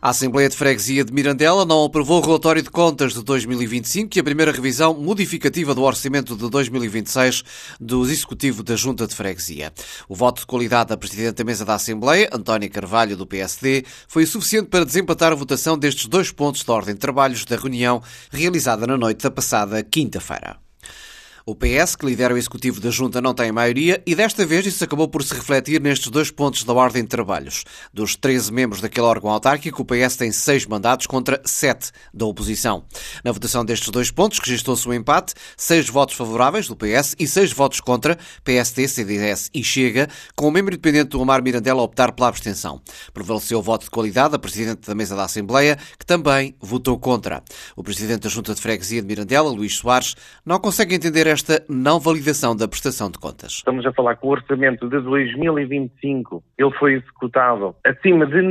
A Assembleia de Freguesia de Mirandela não aprovou o relatório de contas de 2025 e a primeira revisão modificativa do orçamento de 2026 do Executivo da Junta de Freguesia. O voto de qualidade da Presidente da Mesa da Assembleia, Antónia Carvalho, do PSD, foi o suficiente para desempatar a votação destes 2 pontos de ordem de trabalhos da reunião realizada na noite da passada quinta-feira. O PS, que lidera o Executivo da Junta, não tem maioria e desta vez isso acabou por se refletir nestes 2 pontos da ordem de trabalhos. Dos 13 membros daquele órgão autárquico, o PS tem 6 mandatos contra 7 da oposição. Na votação destes 2 pontos, registou-se um empate, 6 votos favoráveis do PS e 6 votos contra, PSD, CDS e Chega, com o membro independente do Omar Mirandela a optar pela abstenção. Prevaleceu o voto de qualidade da Presidente da Mesa da Assembleia, que também votou contra. O Presidente da Junta de Freguesia de Mirandela, Luís Soares, não consegue entender esta não validação da prestação de contas. Estamos a falar que o orçamento de 2025 ele foi executado acima de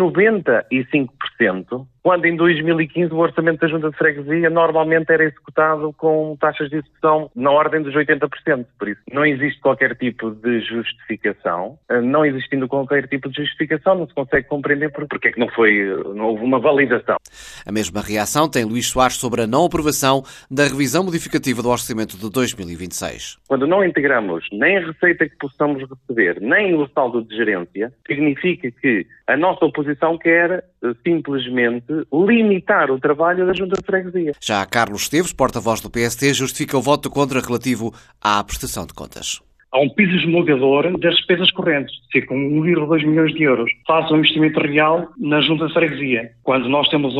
95%, quando em 2015 o orçamento da Junta de Freguesia normalmente era executado com taxas de execução na ordem dos 80%. Por isso, não existe qualquer tipo de justificação. Não existindo qualquer tipo de justificação, não se consegue compreender porque é que não houve uma validação. A mesma reação tem Luís Soares sobre a não aprovação da revisão modificativa do orçamento de 2026. Quando não integramos nem a receita que possamos receber, nem o saldo de gerência, significa que a nossa oposição quer simplesmente limitar o trabalho da Junta de Freguesia. Já Carlos Esteves, porta-voz do PSD, justifica o voto contra relativo à prestação de contas. Há um piso esmagador das despesas correntes, cerca de 1,2 milhões de euros. Faz um investimento real na Junta de Freguesia, quando nós temos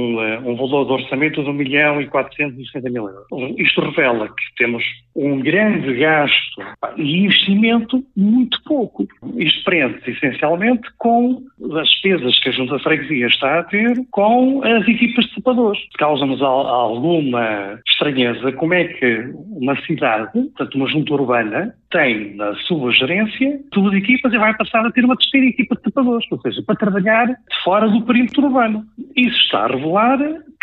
um valor de orçamento de 1.460.000 euros. Isto revela que temos um grande gasto e investimento muito pouco. Isto prende-se essencialmente com as despesas que a Junta de Freguesia está a ter com as equipas de sapadores. Causa-nos alguma estranheza como é que uma cidade, portanto uma junta urbana, tem na sua gerência 2 equipas e vai passar a ter uma terceira equipa de tapadores, ou seja, para trabalhar fora do perímetro urbano. Isso está a revelar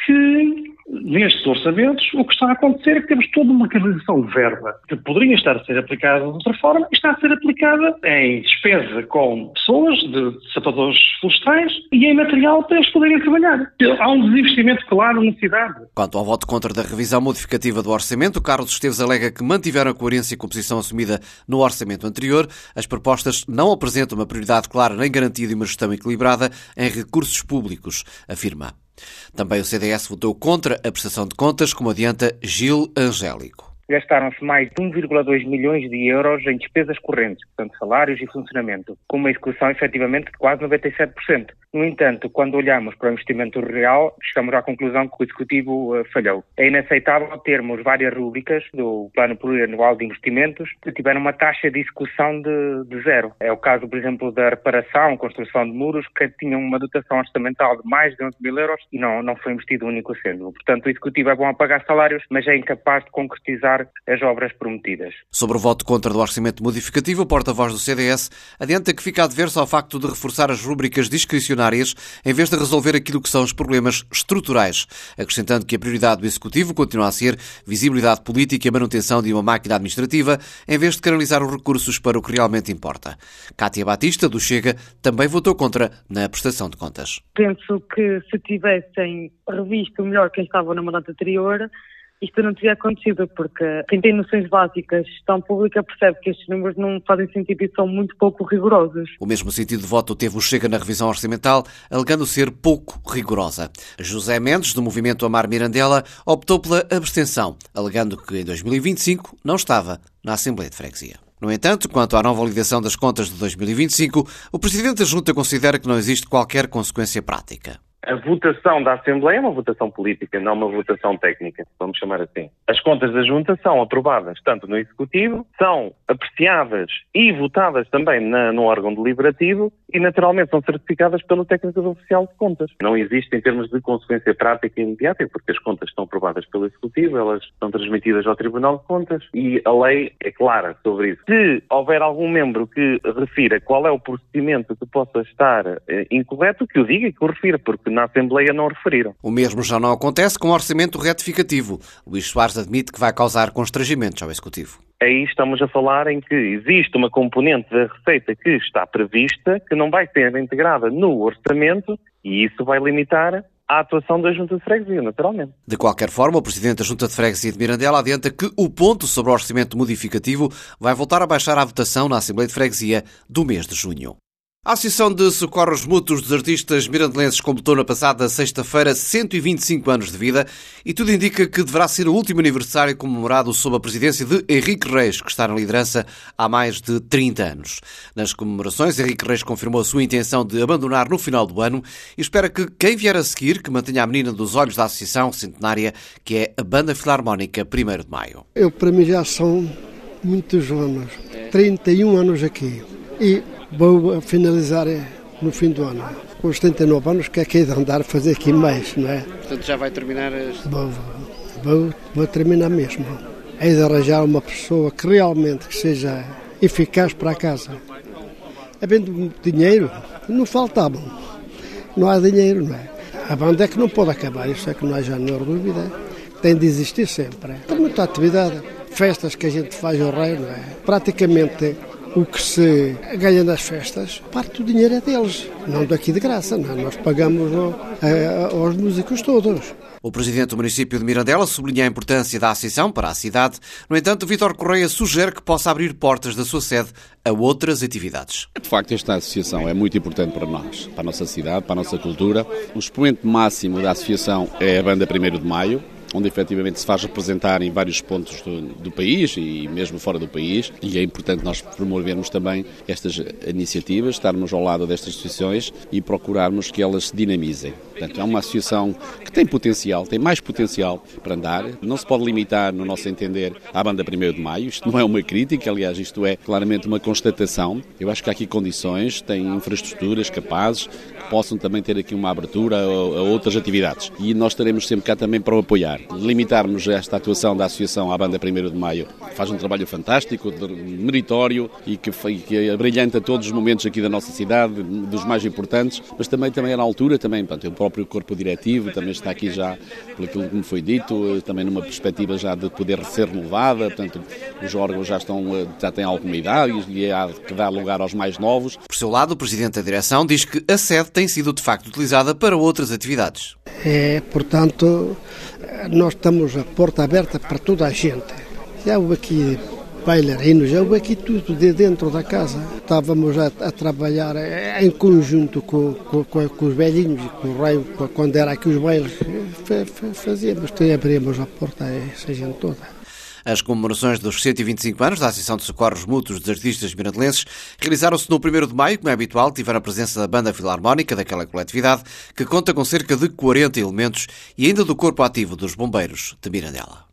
que nestes orçamentos o que está a acontecer é que temos toda uma canalização de verba que poderia estar a ser aplicada de outra forma e está a ser aplicada em despesa com pessoas, de sapadores florestais e em material para eles poderem trabalhar. Há um desinvestimento claro na cidade. Quanto ao voto contra da revisão modificativa do orçamento, Carlos Esteves alega que mantiveram a coerência com a posição assumida no orçamento anterior. As propostas não apresentam uma prioridade clara nem garantida de uma gestão equilibrada em recursos públicos, afirma. Também o CDS votou contra a prestação de contas, como adianta Gil Angélico. Gastaram-se mais de 1,2 milhões de euros em despesas correntes, portanto salários e funcionamento, com uma execução efetivamente de quase 97%. No entanto, quando olhamos para o investimento real, chegamos à conclusão que o Executivo falhou. É inaceitável termos várias rúbricas do Plano Plurianual de Investimentos que tiveram uma taxa de execução de zero. É o caso, por exemplo, da reparação, construção de muros, que tinham uma dotação orçamental de mais de 11 mil euros e não foi investido um único cêntimo. Portanto, o Executivo é bom a pagar salários, mas é incapaz de concretizar as obras prometidas. Sobre o voto contra do orçamento modificativo, o porta-voz do CDS adianta que fica adverso ao facto de reforçar as rúbricas discricionárias em vez de resolver aquilo que são os problemas estruturais, acrescentando que a prioridade do Executivo continua a ser visibilidade política e a manutenção de uma máquina administrativa, em vez de canalizar os recursos para o que realmente importa. Cátia Batista, do Chega, também votou contra na prestação de contas. Penso que se tivessem revisto melhor quem estava no mandato anterior, isto não teria acontecido, porque quem tem noções básicas de gestão pública percebe que estes números não fazem sentido e são muito pouco rigorosos. O mesmo sentido de voto teve o Chega na revisão orçamental, alegando ser pouco rigorosa. José Mendes, do movimento Omar Mirandela, optou pela abstenção, alegando que em 2025 não estava na Assembleia de Freguesia. No entanto, quanto à não validação das contas de 2025, o Presidente da Junta considera que não existe qualquer consequência prática. A votação da Assembleia é uma votação política, não uma votação técnica, vamos chamar assim. As contas da Junta são aprovadas tanto no Executivo, são apreciadas e votadas também no órgão deliberativo e, naturalmente, são certificadas pelo técnico oficial de contas. Não existe em termos de consequência prática e imediata, porque as contas estão aprovadas pelo Executivo, elas são transmitidas ao Tribunal de Contas e a lei é clara sobre isso. Se houver algum membro que refira qual é o procedimento que possa estar incorreto, que o diga e que o refira, porque na Assembleia não referiram. O mesmo já não acontece com o orçamento retificativo. Luís Soares admite que vai causar constrangimentos ao Executivo. Aí estamos a falar em que existe uma componente da receita que está prevista, que não vai ser integrada no orçamento, e isso vai limitar a atuação da Junta de Freguesia, naturalmente. De qualquer forma, o Presidente da Junta de Freguesia de Mirandela adianta que o ponto sobre o orçamento modificativo vai voltar a baixar à votação na Assembleia de Freguesia do mês de junho. A Associação de Socorros Mútuos dos Artistas Mirandelenses completou na passada sexta-feira 125 anos de vida e tudo indica que deverá ser o último aniversário comemorado sob a presidência de Henrique Reis, que está na liderança há mais de 30 anos. Nas comemorações, Henrique Reis confirmou a sua intenção de abandonar no final do ano e espera que quem vier a seguir, que mantenha a menina dos olhos da Associação Centenária, que é a Banda Filarmónica 1º de Maio. Para mim já são muitos anos, 31 anos aqui e vou finalizar no fim do ano. Com os 79 anos, que é que é de andar a fazer aqui mais, não é? Portanto, já vai terminar as... Vou terminar mesmo. É de arranjar uma pessoa que realmente que seja eficaz para a casa. Havendo dinheiro, não faltava. Não há dinheiro, não é? A banda é que não pode acabar, isso é que não há já a menor dúvida. Tem de existir sempre. Tem muita atividade, festas que a gente faz ao rei, não é? Praticamente o que se ganha das festas, parte do dinheiro é deles, não daqui de graça, não. Nós pagamos aos músicos todos. O Presidente do município de Mirandela sublinha a importância da Associação para a cidade. No entanto, Vítor Correia sugere que possa abrir portas da sua sede a outras atividades. De facto, esta associação é muito importante para nós, para a nossa cidade, para a nossa cultura. O expoente máximo da associação é a Banda 1º de Maio, onde efetivamente se faz representar em vários pontos do país e mesmo fora do país, e é importante nós promovermos também estas iniciativas, estarmos ao lado destas associações e procurarmos que elas se dinamizem. Portanto, é uma associação que tem potencial, tem mais potencial para andar, não se pode limitar, no nosso entender, à Banda 1º de Maio, isto não é uma crítica, aliás, isto é claramente uma constatação. Eu acho que há aqui condições, tem infraestruturas capazes, que possam também ter aqui uma abertura a outras atividades, e nós estaremos sempre cá também para o apoiar. Limitarmos esta atuação da Associação à Banda 1º de Maio faz um trabalho fantástico, meritório e que abrilhanta todos os momentos aqui da nossa cidade, dos mais importantes, mas também é na altura, portanto, o próprio corpo diretivo também está aqui já, por aquilo que me foi dito, também numa perspectiva já de poder ser renovada, portanto, os órgãos já têm alguma idade e há que dar lugar aos mais novos. Por seu lado, o Presidente da Direção diz que a sede tem sido de facto utilizada para outras atividades. Portanto, nós estamos a porta aberta para toda a gente. Já houve aqui bailarinos, já houve aqui tudo de dentro da casa. Estávamos a trabalhar em conjunto com os velhinhos e com o rei, quando era aqui os bailes, fazíamos, abríamos a porta a essa gente toda. As comemorações dos 125 anos da Associação de Socorros Mútuos dos Artistas Mirandelenses realizaram-se no 1º de Maio, como é habitual, tiveram a presença da Banda Filarmónica daquela coletividade, que conta com cerca de 40 elementos, e ainda do Corpo Ativo dos Bombeiros de Mirandela.